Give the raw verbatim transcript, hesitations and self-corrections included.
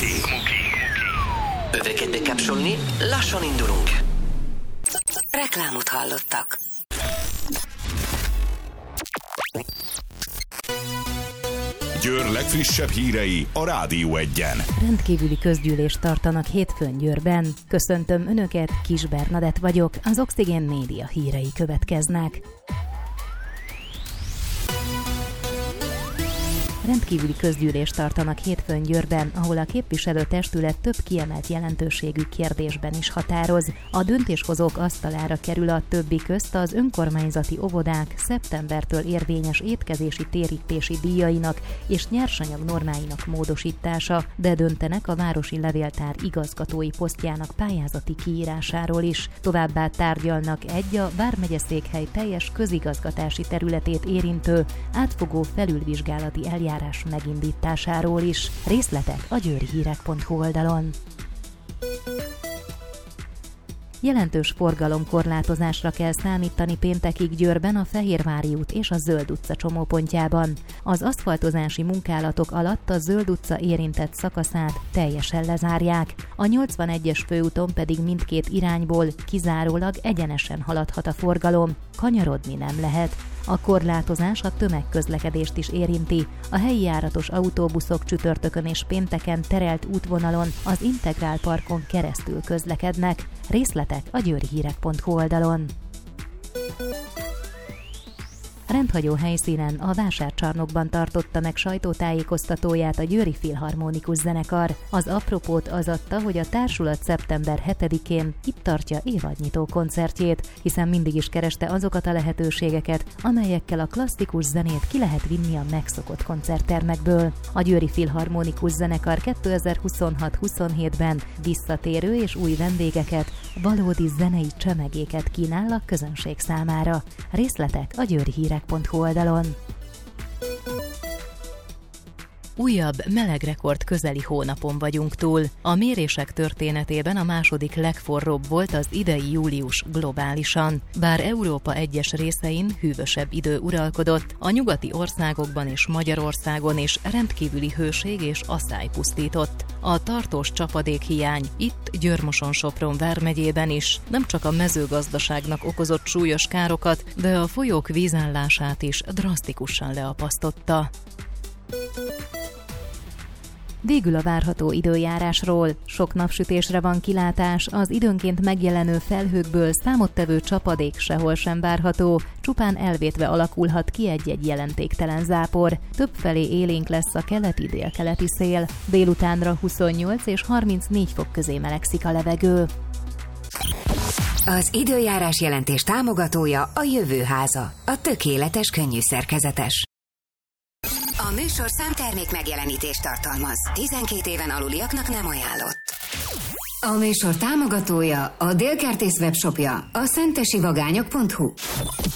Öveket bekapcsolni, lassan indulunk. Reklámot hallottak. Győr legfrissebb hírei a Rádió Egyen. Rendkívüli közgyűlést tartanak hétfőn Győrben. Köszöntöm Önöket, Kis Bernadett vagyok, az Oxigén Média hírei következnek. Rendkívüli közgyűlést tartanak hétfőn Győrben, ahol a képviselőtestület több kiemelt jelentőségű kérdésben is határoz. A döntéshozók asztalára kerül a többi közt az önkormányzati óvodák szeptembertől érvényes étkezési térítési díjainak és nyersanyag normáinak módosítása, de döntenek a városi levéltár igazgatói posztjának pályázati kiírásáról is. Továbbá tárgyalnak egy a vármegyeszékhely teljes közigazgatási területét érintő átfogó felülvizsgálati eljárás megindításáról is. Részletek a győrhírek pont hu oldalon. Jelentős forgalomkorlátozásra kell számítani péntekig Győrben a Fehérvári út és a Zöld utca csomópontjában. Az aszfaltozási munkálatok alatt a Zöld utca érintett szakaszát teljesen lezárják, a nyolcvanegyes főúton pedig mindkét irányból kizárólag egyenesen haladhat a forgalom, kanyarodni nem lehet. A korlátozás a tömegközlekedést is érinti. A helyi járatos autóbuszok csütörtökön és pénteken terelt útvonalon az Integrál Parkon keresztül közlekednek. Részletek a győrhírek pont hu oldalon. Rendhagyó helyszínen, a vásárcsarnokban tartotta meg sajtótájékoztatóját a Győri Filharmonikus Zenekar. Az apropót az adta, hogy a társulat szeptember hetedikén itt tartja évadnyitó koncertjét, hiszen mindig is kereste azokat a lehetőségeket, amelyekkel a klasszikus zenét ki lehet vinni a megszokott koncerttermekből. A Győri Filharmonikus Zenekar kétezer-huszonhat-huszonhétben visszatérő és új vendégeket, valódi zenei csemegéket kínál a közönség számára. Részletek a győrhírek pont hu oldalon. Újabb melegrekord közeli hónapon vagyunk túl. A mérések történetében a második legforróbb volt az idei július globálisan. Bár Európa egyes részein hűvösebb idő uralkodott, a nyugati országokban és Magyarországon is rendkívüli hőség és asszály pusztított. A tartós csapadékhiány itt Győr-Moson-Sopron vármegyében is nem csak a mezőgazdaságnak okozott súlyos károkat, de a folyók vízállását is drasztikusan leapasztotta. Végül a várható időjárásról. Sok napsütésre van kilátás, az időnként megjelenő felhőkből számottevő csapadék sehol sem várható, csupán elvétve alakulhat ki egy-egy jelentéktelen zápor. Többfelé élénk lesz a keleti-délkeleti szél, délutánra huszonnyolc és harmincnégy fok közé melegszik a levegő. Az időjárás jelentés támogatója a Jövőháza, a tökéletes könnyű szerkezetes. A műsor számtermék megjelenítést tartalmaz. tizenkét éven aluliaknak nem ajánlott. A műsor támogatója, a Délkertész webshopja, a szentesivagányok pont hu.